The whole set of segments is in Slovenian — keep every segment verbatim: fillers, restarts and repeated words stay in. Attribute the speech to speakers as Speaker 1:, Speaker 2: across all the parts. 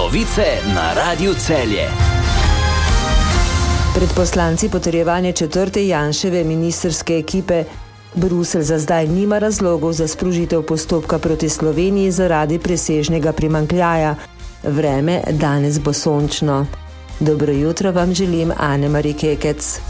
Speaker 1: Novice na Radiu Celje.
Speaker 2: Pred poslanci potrjevanje četrte Janševe ministrske ekipe. Bruselj za zdaj nima razlogov za sprožitev postopka proti Sloveniji zaradi presežnega primanjkljaja. Vreme danes bo sončno. Dobro jutro vam želim, Ane-Mari Kekec.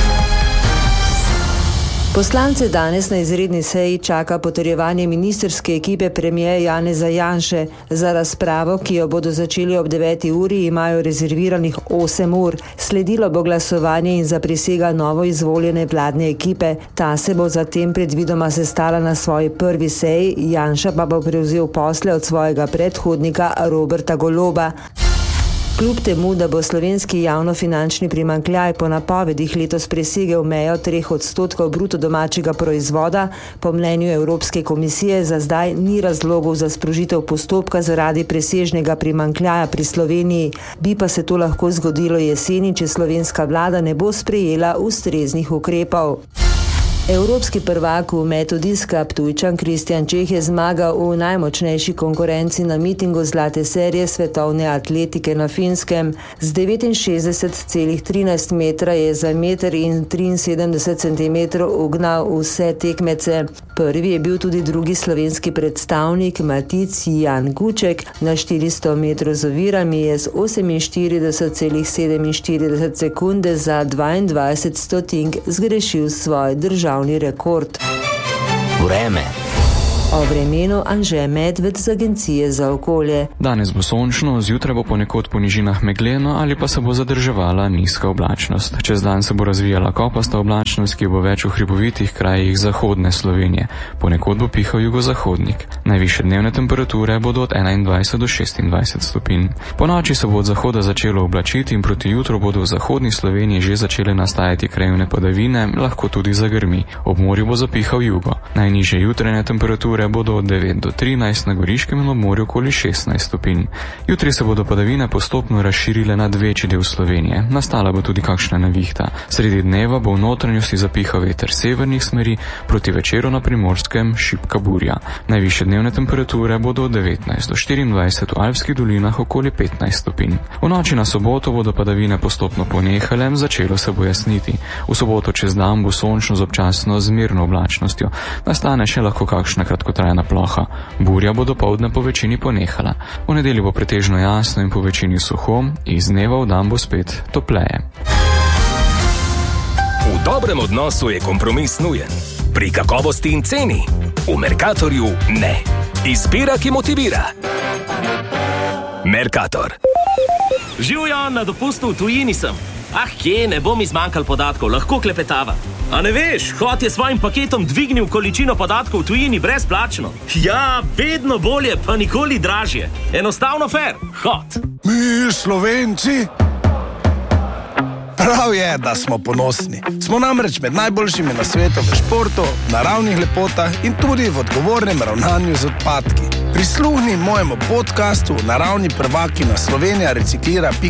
Speaker 2: Poslance danes na izredni seji čaka potrjevanje ministrske ekipe premierja Janeza Janše. Za razpravo, ki jo bodo začeli ob deveti uri, imajo rezerviranih osem ur. Sledilo bo glasovanje in zaprisega novo izvoljene vladne ekipe. Ta se bo zatem predvidoma sestala na svoji prvi seji, Janša pa bo prevzel posle od svojega predhodnika Roberta Goloba. Kljub temu, da bo slovenski javnofinančni primanjkljaj po napovedih letos presegel mejo treh odstotkov bruto domačega proizvoda, po mnenju Evropske komisije za zdaj ni razlogov za sprožitev postopka zaradi presežnega primanjkljaja pri Sloveniji. Bi pa se to lahko zgodilo jeseni, če slovenska vlada ne bo sprejela ustreznih ukrepov. Evropski prvak v metu diska Ptujčan Kristjan Čeh je zmagal v najmočnejši konkurenci na mitingu zlate serije svetovne atletike na Finskem. Z devetinšestdeset celih trinajst metra je za meter in triinsedemdeset centimetrov ugnal vse tekmece. Prvi je bil tudi drugi slovenski predstavnik Matic Jan Guček. Na štiristo metrov z ovirami je z oseminštirideset celih sedeminštirideset sekunde za dvaindvajset stotink zgrešil svoj državni rekord.
Speaker 1: Vreme.
Speaker 2: O vremenu Anže Medved z Agencije za okolje.
Speaker 3: Danes bo sončno, zjutraj bo ponekod po nižinah megleno ali pa se bo zadrževala nizka oblačnost. Čez dan se bo razvijala kopasta oblačnost, ki bo več v hribovitih krajih zahodne Slovenije. Ponekod bo pihal jugozahodnik. Najvišje dnevne temperature bodo od enaindvajset do šestindvajset stopinj. Po noči se bo od zahoda začelo oblačiti in proti jutru bodo v zahodni Sloveniji že začele nastajati krajevne padavine, lahko tudi zagrmi. Ob morju bo zapihal jugo. Najnižje jutranje temperature bodo od devet do trinajst, na Goriškem in ob morju okoli šestnajst stopinj. Jutri se bodo padavine postopno razširile nad večji del Slovenije. Nastala bo tudi kakšna nevihta. Sredi dneva bo v notranjosti zapihal veter severnih smeri, proti večeru na Primorskem šibka burja. Najvišje dnevne temperature bodo od devetnajst do štiriindvajset, v Alpskih dolinah okoli petnajst stopinj. V noči na soboto bodo padavine postopno ponehale, začelo se bo jasniti. V soboto čez dan bo sončno z občasno zmerno oblačnostjo. Nastane še lahko kakšna kratkotrajna ploha. Burja bo dopoldne po večini ponehala. V nedeljo bo pretežno jasno in po večini suho, iz dneva v dan bo spet topleje.
Speaker 4: V dobrem odnosu je kompromis nujen. Pri kakovosti in ceni v Mercatorju ne. Izbira, ki motivira. Mercator.
Speaker 5: Živjo, na dopustu v tujini sem. Ah, kje, ne bo mi zmanjkal podatkov, lahko klepetava. A ne veš, Hot je svojim paketom dvignil količino podatkov v tujini brezplačno. Ja, vedno bolje, pa nikoli dražje. Enostavno fair, Hot.
Speaker 6: Mi, Slovenci? Prav je, da smo ponosni. Smo namreč med najboljšimi na svetu v športu, naravnih lepotah in tudi v odgovornem ravnanju z odpadki. Prisluhni mojemu podcastu Naravni prvaki na slovenija reciklira pika